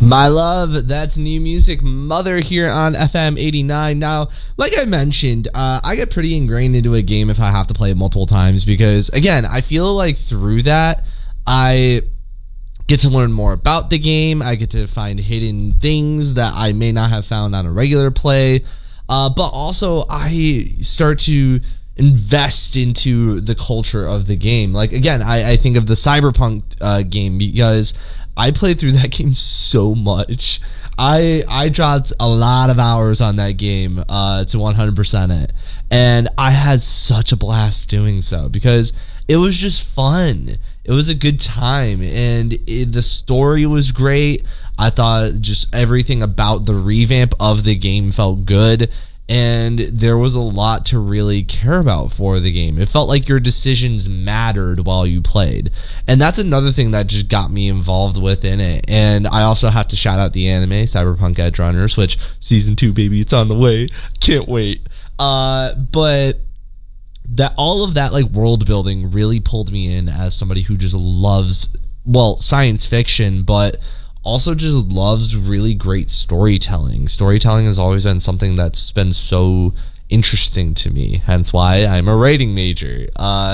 My love, that's new music, Mother, here on FM 89. Now, like I mentioned, I get pretty ingrained into a game if I have to play it multiple times because, again, I feel like through that, I get to learn more about the game. I get to find hidden things that I may not have found on a regular play. But also, I start to invest into the culture of the game. Like, again, I think of the Cyberpunk game because I played through that game so much. I dropped a lot of hours on that game to 100% it. And I had such a blast doing so because it was just fun. It was a good time. And the story was great. I thought just everything about the revamp of the game felt good. And there was a lot to really care about for the game. It felt like your decisions mattered while you played. And that's another thing that just got me involved within it. And I also have to shout out the anime, Cyberpunk Edge Runners, which season 2, baby, it's on the way. Can't wait. But that all of that like world building really pulled me in as somebody who just loves, well, science fiction, but also just loves really great storytelling. Storytelling has always been something that's been so interesting to me, hence why I'm a writing major.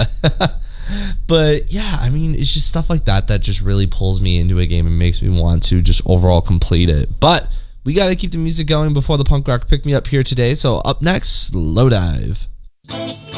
But yeah, I mean, it's just stuff like that that just really pulls me into a game and makes me want to just overall complete it. But we got to keep the music going before the punk rock pick me up here today. So up next, Slowdive.